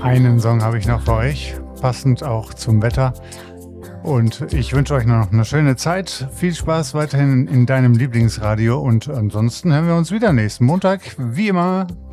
Einen Song habe ich noch für euch, passend auch zum Wetter. Und ich wünsche euch noch eine schöne Zeit. Viel Spaß weiterhin in deinem Lieblingsradio. Und ansonsten hören wir uns wieder nächsten Montag. Wie immer.